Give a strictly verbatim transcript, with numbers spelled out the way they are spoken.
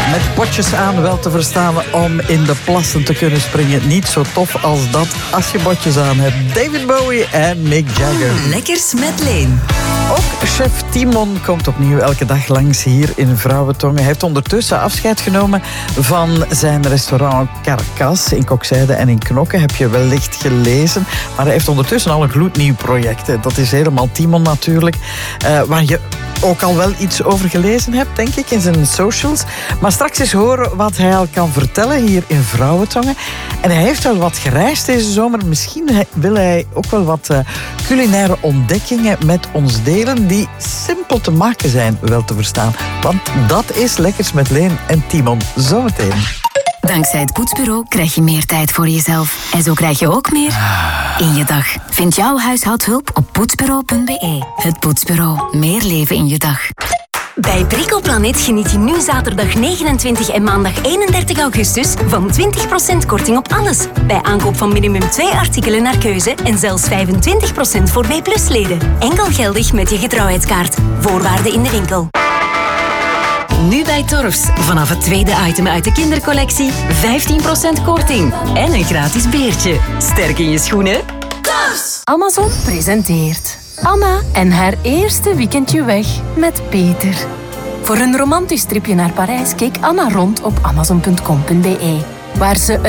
Met botjes aan wel te verstaan om in de plassen te kunnen springen. Niet zo tof als dat als je botjes aan hebt. David Bowie en Mick Jagger. Lekkers met Leen. Ook chef Timon komt opnieuw elke dag langs hier in Vrouwentongen. Hij heeft ondertussen afscheid genomen van zijn restaurant Carcass in Kokzijde en in Knokke. Heb je wellicht gelezen. Maar hij heeft ondertussen al een gloednieuw project. Dat is helemaal Timon natuurlijk. Uh, waar je ook al wel iets over gelezen hebt, denk ik, in zijn socials. Maar straks eens horen wat hij al kan vertellen hier in Vrouwentongen. En hij heeft wel wat gereisd deze zomer. Misschien wil hij ook wel wat uh, culinaire ontdekkingen met ons delen die simpel te maken zijn, wel te verstaan. Want dat is Lekkers met Leen en Timon. Zometeen. Dankzij het Poetsbureau krijg je meer tijd voor jezelf. En zo krijg je ook meer in je dag. Vind jouw huishoudhulp op poetsbureau punt b e. Het Poetsbureau. Meer leven in je dag. Bij Prikkelplanet geniet je nu zaterdag negenentwintig en maandag eenendertig augustus van twintig procent korting op alles. Bij aankoop van minimum twee artikelen naar keuze en zelfs vijfentwintig procent voor B plus leden. Enkel geldig met je getrouwheidskaart. Voorwaarden in de winkel. Nu bij Torfs. Vanaf het tweede item uit de kindercollectie vijftien procent korting. En een gratis beertje. Sterk in je schoenen. Torfs! Amazon presenteert Anna en haar eerste weekendje weg met Peter. Voor een romantisch tripje naar Parijs keek Anna rond op amazon punt com punt b e, waar ze